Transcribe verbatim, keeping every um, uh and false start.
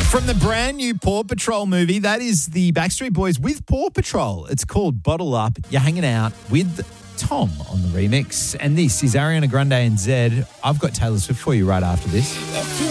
From the brand new Paw Patrol movie, that is the Backstreet Boys with Paw Patrol. It's called Bottle Up. You're hanging out with Tom on the remix. And this is Ariana Grande and Zed. I've got Taylor Swift for you right after this.